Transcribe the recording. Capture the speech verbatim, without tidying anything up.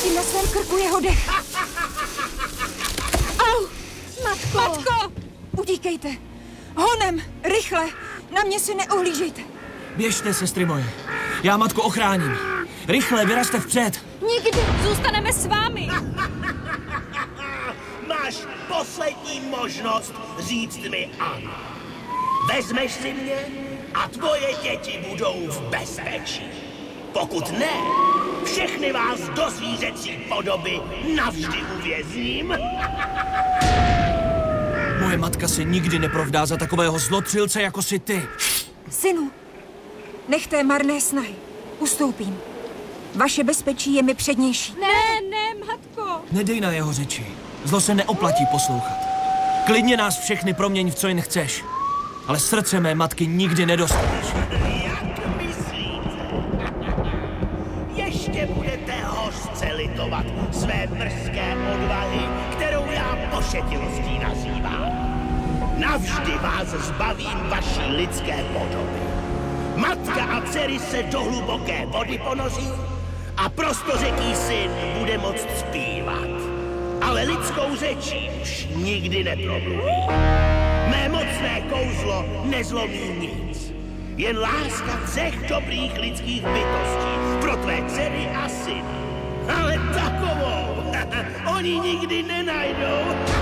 Cítím na svém krku jeho dech. Au! Matko! Matko! Utíkejte. Honem, rychle. Na mě si neuhlížejte. Běžte, sestry moje. Já matku ochráním. Rychle, vyražte vpřed. Nikdy! Zůstaneme s vámi! Máš poslední možnost říct mi ano. Vezmeš si mě a tvoje děti budou v bezpečí. Pokud ne, všechny vás do zvířecí podoby navždy uvězním. Moje matka se nikdy neprovdá za takového zlotřilce, jako jsi ty. Synu, nechte marné snahy. Ustoupím. Vaše bezpečí je mi přednější. Ne, ne, matko! Nedej na jeho řeči. Zlo se neoplatí poslouchat. Klidně nás všechny proměň v co jen chceš. Ale srdce mé matky nikdy nedostaneš. Jak myslíte? Ještě budete hořce litovat své mrzké odvahy, kterou já pošetilostí nazývám. Navždy vás zbavím vaší lidské podoby. Matka a dcery se do hluboké vody ponoří a prostořeký syn bude moct zpívat. Ale lidskou řečí už nikdy nepromluví. Mé mocné kouzlo nezlomí nic. Jen láska třech dobrých lidských bytostí pro tvé dcery a syny. Ale takovou oni nikdy nenajdou.